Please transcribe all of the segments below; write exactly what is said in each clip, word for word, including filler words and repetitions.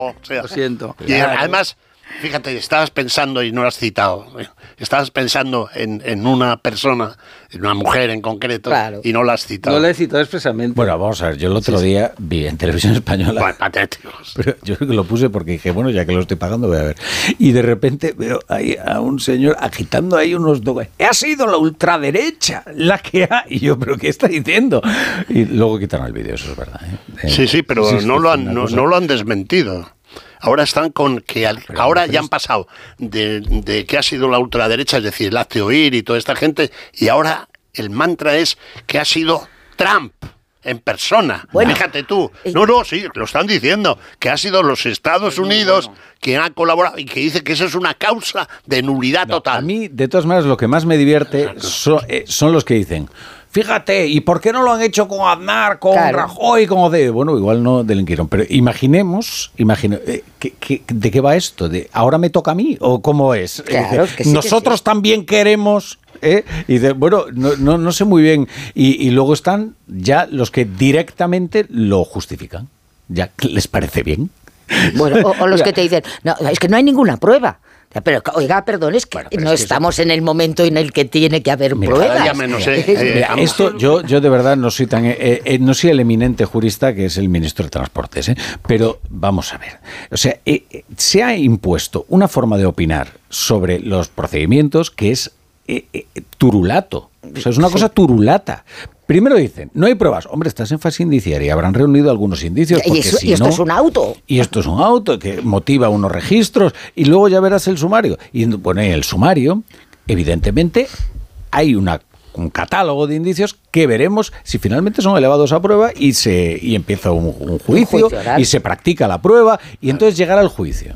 O sea, lo siento. Y además, fíjate, estabas pensando, y no lo has citado, estabas pensando en, en una persona, en una mujer en concreto, claro. Y no la has citado. No la he citado expresamente. Bueno, vamos a ver, yo el otro sí, día sí. vi en Televisión Española... Bueno, patéticos. Pero yo lo puse porque dije, bueno, ya que lo estoy pagando, voy a ver. Y de repente veo ahí a un señor agitando ahí unos... Do- ha sido la ultraderecha la que ha... Y yo, ¿pero qué está diciendo? Y luego quitaron el vídeo, eso es verdad. ¿eh? Sí, sí, pero sí, no, lo han, no, no lo han desmentido. Ahora están con que al, ahora ya han pasado de, de que ha sido la ultraderecha, es decir, el hazte oír y toda esta gente, y ahora el mantra es que ha sido Trump en persona. Bueno, fíjate tú. No, no, sí, lo están diciendo, que ha sido los Estados Unidos bueno. quien ha colaborado y que dice que eso es una causa de nulidad no, total. A mí, de todas maneras, lo que más me divierte son, eh, son los que dicen... Fíjate, ¿y por qué no lo han hecho con Aznar, con claro. Rajoy, con Ode? Bueno, igual no delinquieron, pero imaginemos, imagine, eh, ¿qué, qué, ¿de qué va esto? ¿De ahora me toca a mí? ¿O cómo es? Claro, es que sí, nosotros que sí. también queremos... ¿eh? Y de, bueno, no, no, no sé muy bien. Y, y luego están ya los que directamente lo justifican. ¿Ya les parece bien? Bueno, o, o los que te dicen, no, es que no hay ninguna prueba. Pero, oiga, perdón, es que bueno, no es que estamos eso... en el momento en el que tiene que haber mira, pruebas. Menos, eh, eh, mira, esto yo, yo de verdad no soy tan, eh, eh, no soy el eminente jurista que es el ministro de Transportes, eh, pero vamos a ver, o sea, eh, eh, se ha impuesto una forma de opinar sobre los procedimientos que es eh, eh, turulato, o sea, es una cosa turulata. Primero dicen, no hay pruebas. Hombre, estás en fase indiciaria, habrán reunido algunos indicios. Y, eso, si y esto no, es un auto. Y esto es un auto que motiva unos registros y luego ya verás el sumario. Y bueno, en el sumario, evidentemente, hay una, un catálogo de indicios que veremos si finalmente son elevados a prueba y, se, y empieza un, un juicio, un juicio y se practica la prueba y entonces llegará el juicio.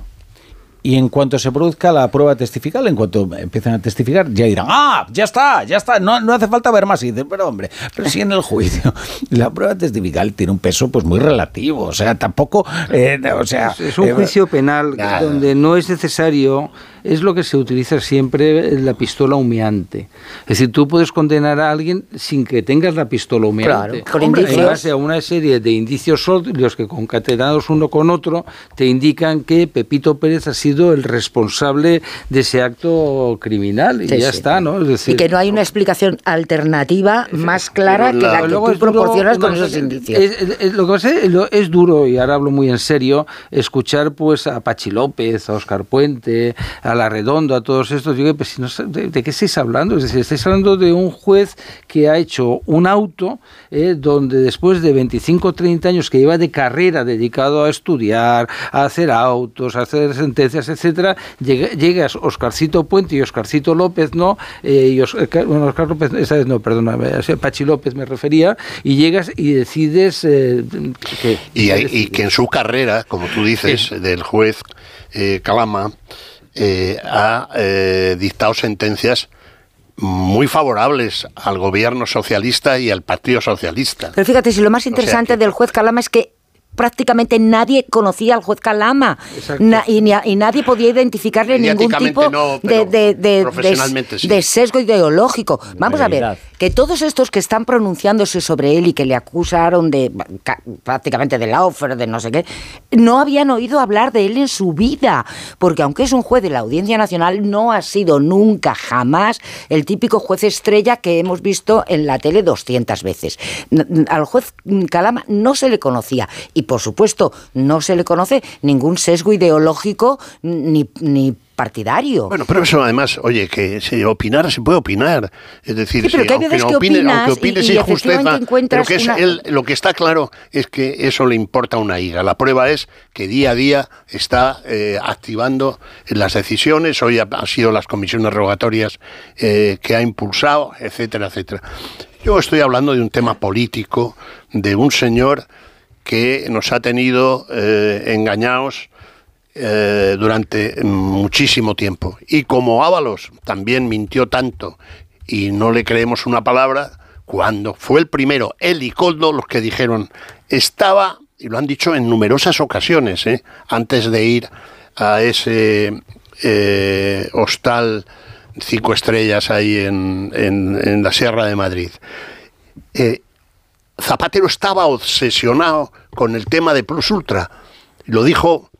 Y en cuanto se produzca la prueba testifical, en cuanto empiecen a testificar, ya dirán, ¡ah, ya está, ya está! No, no hace falta ver más. Y dicen, pero hombre, pero si en el juicio la prueba testifical tiene un peso pues muy relativo. O sea, tampoco... Eh, o sea, es, es un eh, juicio penal nada. donde no es necesario... Es lo que se utiliza siempre, la pistola humeante. Es decir, tú puedes condenar a alguien sin que tengas la pistola humeante. Claro, con indicios. En base a una serie de indicios sólidos que concatenados uno con otro te indican que Pepito Pérez ha sido el responsable de ese acto criminal y sí, ya sí. está, ¿no? Es decir, y que no hay una explicación alternativa más clara que la que tú es proporcionas duro, con esos indicios. Es, es, es, lo que pasa es, lo, es duro, y ahora hablo muy en serio, escuchar pues a Pachi López, a Óscar Puente, a La Redonda, a todos estos. Digo, pues, no sé, ¿de, ¿de qué estáis hablando? Es decir, estáis hablando de un juez que ha hecho un auto eh, donde después de veinticinco o treinta años que lleva de carrera dedicado a estudiar, a hacer autos, a hacer sentencias, etcétera, llega, llegas Oscarcito Puente y Oscarcito López, ¿no? Eh, y Oscar, bueno, Oscar López, esa vez no, perdona, Pachi López me refería, y llegas y decides... Eh, que, y, hay, y que en su carrera, como tú dices, sí. del juez eh, Calama, Eh, ha eh, dictado sentencias muy favorables al gobierno socialista y al Partido Socialista. Pero fíjate, si lo más interesante o sea, que... del juez Calama es que prácticamente nadie conocía al juez Calama Na, y, y nadie podía identificarle ningún tipo no, de, de, de, profesionalmente de, sí. de sesgo ideológico. Vamos a ver, que todos estos que están pronunciándose sobre él y que le acusaron de prácticamente de Laufer, de no sé qué, no habían oído hablar de él en su vida, porque aunque es un juez de la Audiencia Nacional, no ha sido nunca, jamás, el típico juez estrella que hemos visto en la tele doscientas veces. Al juez Calama no se le conocía y por supuesto, no se le conoce ningún sesgo ideológico ni, ni partidario. Bueno, pero eso además, oye, que se opinar se puede opinar. Es decir, sí, pero si, que aunque, no opine, aunque opines sin justeza, pero que es, una... él, lo que está claro es que eso le importa una higa. La prueba es que día a día está eh, activando las decisiones, hoy ha, ha sido las comisiones rogatorias eh, que ha impulsado, etcétera, etcétera. Yo estoy hablando de un tema político, de un señor que nos ha tenido eh, engañados eh, durante muchísimo tiempo. Y como Ábalos también mintió tanto y no le creemos una palabra, cuando fue el primero, él y Koldo, los que dijeron, estaba, y lo han dicho en numerosas ocasiones, ¿eh? antes de ir a ese eh, hostal cinco estrellas ahí en, en, en la Sierra de Madrid, eh, Zapatero estaba obsesionado con el tema de Plus Ultra. Lo dijo